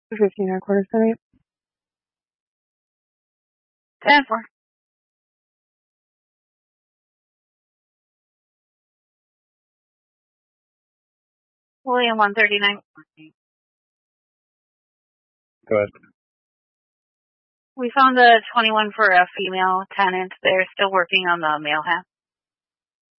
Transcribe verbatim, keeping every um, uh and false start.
fifty-nine quarter seven. ten four. William one thirty-nine. Go ahead. We found the twenty-one for a female tenant. They're still working on the male half.